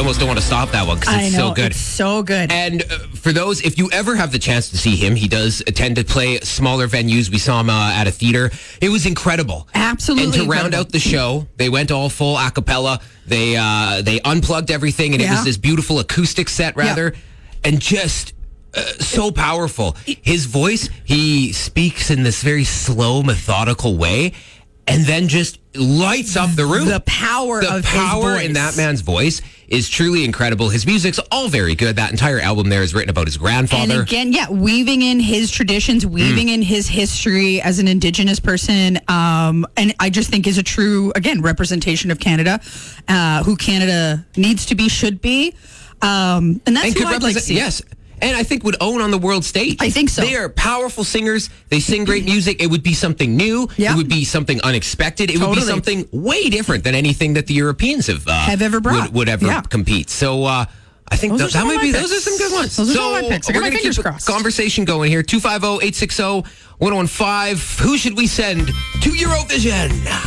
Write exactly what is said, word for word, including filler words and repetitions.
almost don't want to stop that one because it's I know, so good. It's so good. And uh, for those, if you ever have the chance to see him, he does tend to play smaller venues. We saw him uh, at a theater. It was incredible. Absolutely And to round incredible. out the show, they went all full a cappella. They uh, they unplugged everything, and it Yeah. was this beautiful acoustic set, rather, and just uh, so powerful. His voice, he speaks in this very slow, methodical way, and then just lights up the room. The power the of his power voice. in that man's voice is truly incredible. His music's all very good. That entire album there is written about his grandfather. And again, yeah, weaving in his traditions, weaving Mm. in his history as an Indigenous person, um, and I just think is a true, again, representation of Canada, uh, who Canada needs to be, should be, um, and that's and who could I'd like to represent, see. yes. And I think would own on the world stage. I think so. They are powerful singers. They sing great music. It would be something new. Yeah. It would be something unexpected. It would be Totally. something way different than anything that the Europeans have uh, Have ever brought. would, would ever Yeah. compete. So uh, I think Those th- are some that of might my be. Those are picks. some good ones. Those are so some of my picks. I got we're my gonna fingers keep a crossed. conversation going here. two five zero, eight six zero, one one five. Who should we send to Eurovision?